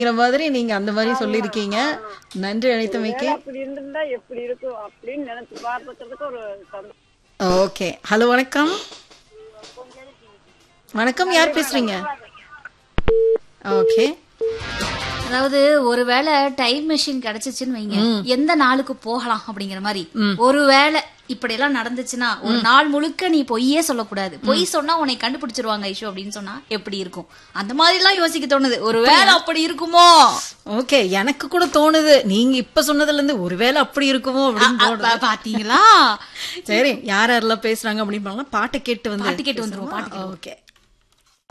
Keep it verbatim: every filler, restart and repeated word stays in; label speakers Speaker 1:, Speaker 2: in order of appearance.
Speaker 1: மாதிரி நீங்க அந்த மாதிரி சொல்லியிருக்கீங்க. நன்றி அழைத்தமைக்கு.
Speaker 2: அப்படி இருந்திருந்தா எப்படி இருக்கும் அப்படின்னு நினைச்சு பார்த்துக்கிறதுக்கு ஒரு சந்தோஷம்.
Speaker 1: ஓகே. ஹலோ வணக்கம். வணக்கம், யார் பேசுறீங்க? ஓகே.
Speaker 3: அதாவது ஒருவேளை டைம் மெஷின் கிடைச்சிச்சுன்னு வைங்க, எந்த நாளுக்கு போகலாம் அப்படிங்கிற மாதிரி. ஒருவேளை இப்படி எல்லாம் நடந்துச்சுன்னா ஒரு நாள் முழுக்க நீ பொய்யே சொல்லக்கூடாது. பொய் சொன்னா உன்னை கண்டுபிடிச்சிருவாங்க ஐஷு அப்படின்னு சொன்னா எப்படி இருக்கும்? அந்த மாதிரி எல்லாம் யோசிக்க தோணுது. ஒருவேளை அப்படி இருக்குமோ?
Speaker 1: ஓகே, எனக்கு கூட தோணுது. நீங்க இப்ப சொன்னதுல இருந்து ஒருவேளை அப்படி இருக்குமோ அப்படின்னு
Speaker 3: பாத்தீங்களா?
Speaker 1: சரி, யார் யாரெல்லாம் பேசுறாங்க அப்படின்னு பாட்டு கேட்டு வந்து
Speaker 3: பாட்டு கேட்டு வந்துருவோம்.
Speaker 1: ஓகே.